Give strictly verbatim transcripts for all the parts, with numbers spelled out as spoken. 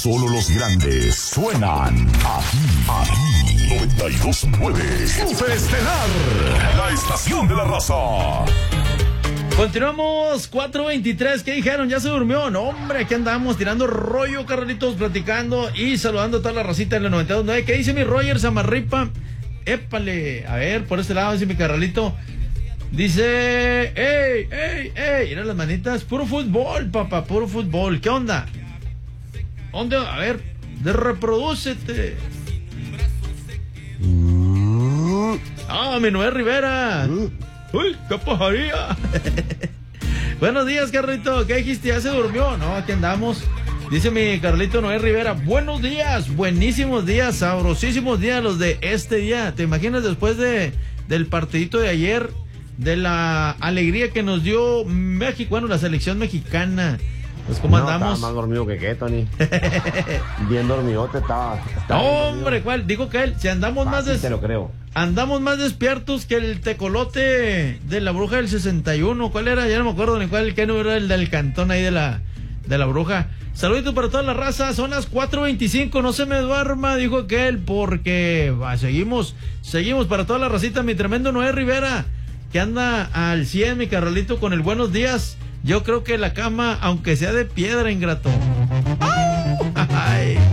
solo los grandes suenan aquí, aquí. noventa y dos punto nueve Super Estelar, la estación de la raza. Continuamos, cuatro veintitrés. ¿Qué dijeron? ¿Ya se durmió? No, hombre, aquí andamos tirando rollo, carnalitos, platicando y saludando a toda la racita de la noventa y dos punto nueve. ¿Qué dice mi Roger Samarripa? Épale, a ver, por este lado dice mi carnalito. Dice, ey, ey, ey, mira las manitas, puro fútbol, papá, puro fútbol. ¿Qué onda? ¿Dónde? A ver, de reprodúcete. Ah, mi Noé Rivera. Uy, qué pajaría. Buenos días, Carlito. ¿Qué dijiste? ¿Ya se durmió? No, aquí andamos. Dice mi Carlito Noé Rivera. Buenos días, buenísimos días, sabrosísimos días los de este día. ¿Te imaginas después de del partidito de ayer? De la alegría que nos dio México, bueno, la selección mexicana. Pues cómo no, andamos. Estaba más dormido que qué, Tony. Bien dormidote estaba. estaba No, hombre, ¿cuál? Digo que él, si andamos Fácil, más des... te lo creo. Andamos más despiertos que el tecolote de la bruja del sesenta y uno. ¿Cuál era? Ya no me acuerdo ni cuál, qué número era el del cantón ahí de la, de la bruja. Saluditos para toda la raza, son las cuatro veinticinco, no se me duerma, dijo aquel, porque va, seguimos, seguimos para toda la racita, mi tremendo Noé Rivera, que anda al cien, mi Carolito, con el buenos días. Yo creo que la cama, aunque sea de piedra, ingrato. ¡Ay!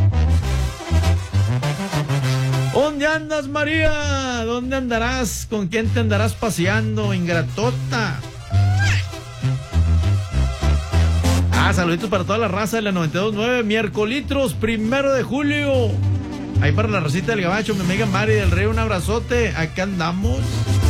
¿Dónde andas, María? ¿Dónde andarás? ¿Con quién te andarás paseando, ingratota? Ah, saluditos para toda la raza de la noventa y dos punto nueve, miércolitros, primero de julio. Ahí para la racita del gabacho, mi amiga Mari del Rey, un abrazote. Acá andamos.